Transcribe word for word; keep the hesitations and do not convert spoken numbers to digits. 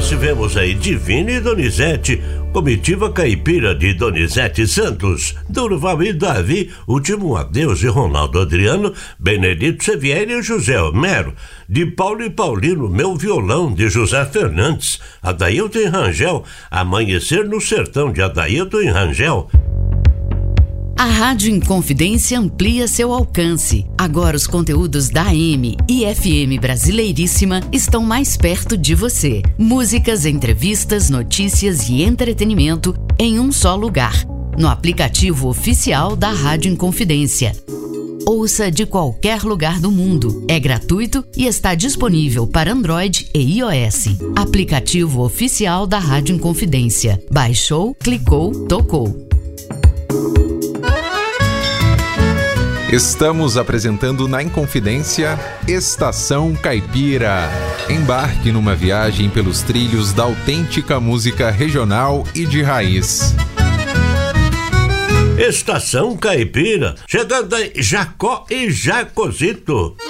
tivemos aí Divino e Donizete, Comitiva Caipira de Donizete Santos, Durval e Davi, Último Adeus de Ronaldo Adriano, Benedito Sevieri e José Homero, de Paulo e Paulino, Meu Violão de José Fernandes, Adailton e Rangel, Amanhecer no Sertão de Adailton e Rangel. A Rádio Inconfidência amplia seu alcance. Agora os conteúdos da A M e F M Brasileiríssima estão mais perto de você. Músicas, entrevistas, notícias e entretenimento em um só lugar. No aplicativo oficial da Rádio Inconfidência. Ouça de qualquer lugar do mundo. É gratuito e está disponível para Android e iOS. Aplicativo oficial da Rádio Inconfidência. Baixou, clicou, tocou. Estamos apresentando na Inconfidência Estação Caipira. Embarque numa viagem pelos trilhos da autêntica música regional e de raiz. Estação Caipira, chegando aí Jacó e Jacozito.